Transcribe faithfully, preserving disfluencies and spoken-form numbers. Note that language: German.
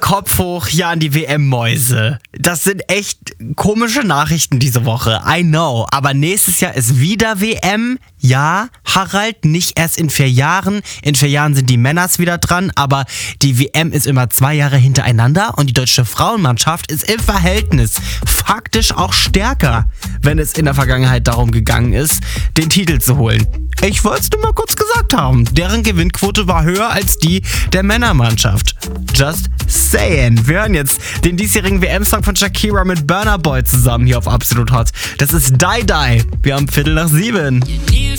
Kopf hoch, ja an die W M-Mäuse. Das sind echt komische Nachrichten diese Woche, I know. Aber nächstes Jahr ist wieder W M. Ja, Harald, nicht erst in vier Jahren. In vier Jahren sind die Männers wieder dran, aber die W M ist immer zwei Jahre hintereinander und die deutsche Frauenmannschaft ist im Verhältnis faktisch auch stärker, wenn es in der Vergangenheit darum gegangen ist, den Titel zu holen. Ich wollte es nur mal kurz gesagt haben. Deren Gewinnquote war höher als die der Männermannschaft. Just saying. Wir hören jetzt den diesjährigen W M-Song von Shakira mit Burna Boy zusammen hier auf Absolut Hot. Das ist Die Die. Wir haben Viertel nach sieben.